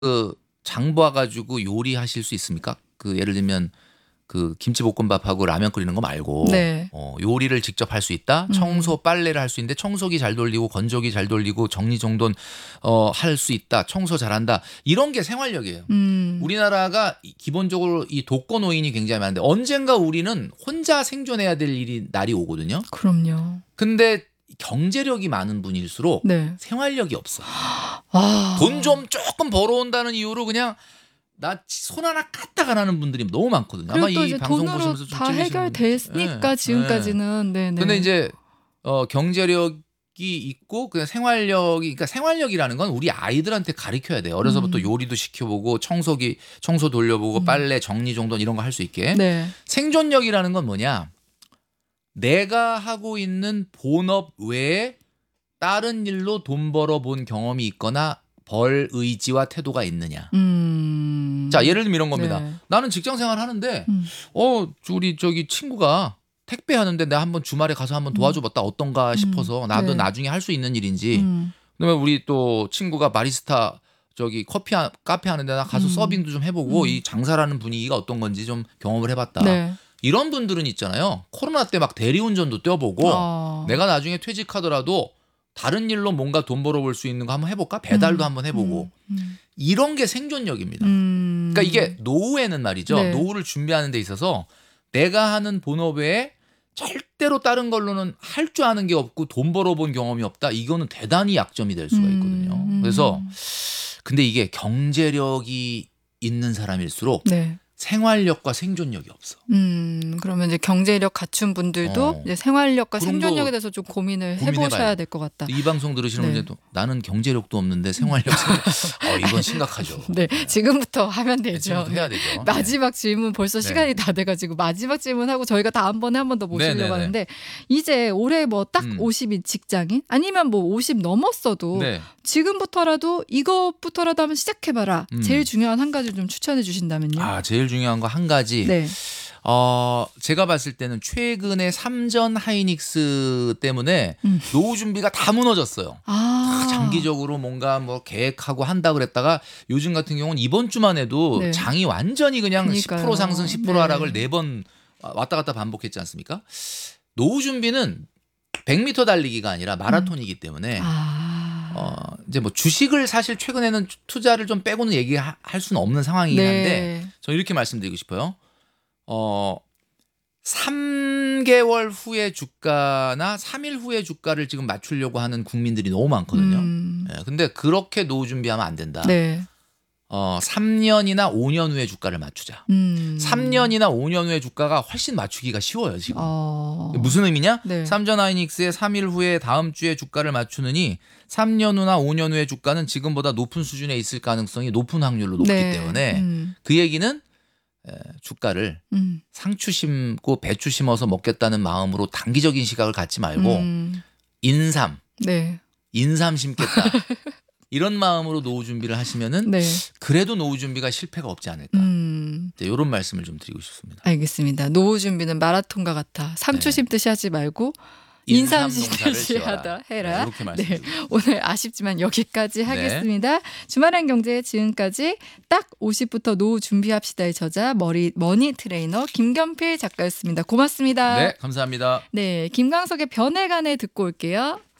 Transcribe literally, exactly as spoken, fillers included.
그 장 봐 가지고 요리하실 수 있습니까? 그 예를 들면 그 김치볶음밥하고 라면 끓이는 거 말고 네. 어 요리를 직접 할 수 있다. 음. 청소, 빨래를 할 수 있는데 청소기 잘 돌리고 건조기 잘 돌리고 정리정돈 어 할 수 있다. 청소 잘한다. 이런 게 생활력이에요. 음. 우리나라가 이 기본적으로 이 독거노인이 굉장히 많은데 언젠가 우리는 혼자 생존해야 될 일이 날이 오거든요. 그럼요. 근데 경제력이 많은 분일수록 네. 생활력이 없어. 아. 돈 좀 조금 벌어온다는 이유로 그냥 나 손 하나 까딱 안 하는 분들이 너무 많거든요. 아마 그리고 또 이 이제 방송 돈으로 보시면서 좀 다 찔리시는 분들. 해결됐으니까 예, 지금까지는. 네네. 근데 이제 어 경제력이 있고 그냥 생활력이 그러니까 생활력이라는 건 우리 아이들한테 가르쳐야 돼요. 어려서부터 음. 요리도 시켜보고 청소기 청소 돌려보고 음. 빨래 정리정돈 이런 거 할 수 있게. 네. 생존력이라는 건 뭐냐? 내가 하고 있는 본업 외에 다른 일로 돈 벌어본 경험이 있거나 벌 의지와 태도가 있느냐. 음. 자, 예를 들면 이런 겁니다. 네. 나는 직장 생활 하는데 음. 어 우리 저기 친구가 택배 하는데 내가 한번 주말에 가서 한번 도와줘봤다 어떤가 싶어서 나도 네. 나중에 할 수 있는 일인지. 음. 그다음에 우리 또 친구가 바리스타 저기 커피 하, 카페 하는데 나 가서 음. 서빙도 좀 해보고 음. 이 장사라는 분위기가 어떤 건지 좀 경험을 해봤다. 네. 이런 분들은 있잖아요. 코로나 때 막 대리운전도 뛰어보고 어. 내가 나중에 퇴직하더라도 다른 일로 뭔가 돈 벌어볼 수 있는 거 한번 해볼까? 배달도 음. 한번 해보고. 음. 음. 이런 게 생존력입니다. 음. 그러니까 이게 노후에는 말이죠. 네. 노후를 준비하는 데 있어서 내가 하는 본업 외에 절대로 다른 걸로는 할 줄 아는 게 없고 돈 벌어본 경험이 없다. 이거는 대단히 약점이 될 수가 있거든요. 음. 그래서 근데 이게 경제력이 있는 사람일수록 네. 생활력과 생존력이 없어. 음, 그러면 이제 경제력 갖춘 분들도 어. 이제 생활력과 그런 거 생존력에 대해서 좀 고민을 고민해봐요. 해보셔야 될 것 같다. 이 방송 들으시는 네. 분들도 나는 경제력도 없는데 생활력 어, 이건 심각하죠. 네, 지금부터 하면 네, 되죠. 지금부터 해야 되죠. 네. 마지막 질문 벌써 네. 시간이 다 돼가지고 마지막 질문하고 저희가 다음번에 한 번 더 모시려고 네, 네, 네. 하는데 이제 올해 뭐 딱 음. 오십인 직장인 아니면 뭐 오십 넘었어도 네. 지금부터라도 이것부터라도 한번 시작해봐라. 음. 제일 중요한 한 가지 좀 추천해 주신다면요. 아, 제일 중요한 거 한 가지. 네. 어, 제가 봤을 때는 최근에 삼전 하이닉스 때문에 음. 노후 준비가 다 무너졌어요. 아, 다 장기적으로 뭔가 뭐 계획하고 한다 그랬다가 요즘 같은 경우는 이번 주만 해도 네. 장이 완전히 그냥 그러니까요. 십 퍼센트 상승 십 퍼센트 네. 하락을 네 번 왔다 갔다 반복했지 않습니까? 노후 준비는 백 미터 달리기가 아니라 마라톤이기 때문에 아, 어, 이제 뭐 주식을 사실 최근에는 투자를 좀 빼고는 얘기할 수는 없는 상황이긴 한데 네. 저는 이렇게 말씀드리고 싶어요. 어, 삼 개월 후의 주가나 삼 일 후의 주가를 지금 맞추려고 하는 국민들이 너무 많거든요. 음. 예, 근데 그렇게 노후 준비하면 안 된다. 네. 어, 삼 년이나 오 년 후의 주가를 맞추자. 음. 삼 년이나 오 년 후의 주가가 훨씬 맞추기가 쉬워요, 지금. 어. 무슨 의미냐? 네. 삼전 하이닉스의 삼 일 후에 다음 주에 주가를 맞추느니 삼 년 후나 오 년 후의 주가는 지금보다 높은 수준에 있을 가능성이 높은 확률로 높기 네. 때문에 음. 그 얘기는 에, 주가를 음. 상추 심고 배추 심어서 먹겠다는 마음으로 단기적인 시각을 갖지 말고 음. 인삼, 네. 인삼 심겠다. 이런 마음으로 노후 준비를 하시면은 네. 그래도 노후 준비가 실패가 없지 않을까. 음. 이제 이런 말씀을 좀 드리고 싶습니다. 알겠습니다. 노후 준비는 마라톤과 같아. 상추 네. 심듯이 하지 말고 인삼 인삼 농사를 심듯이 지어라. 하다 네, 해라. 이렇게 네. 말씀드립니다. 오늘 아쉽지만 여기까지 하겠습니다. 주말엔 경제 지금까지 딱 오십부터 노후 준비합시다의 저자 머리 머니 트레이너 김경필 작가였습니다. 고맙습니다. 네, 감사합니다. 네, 김광석의 변해간에 듣고 올게요.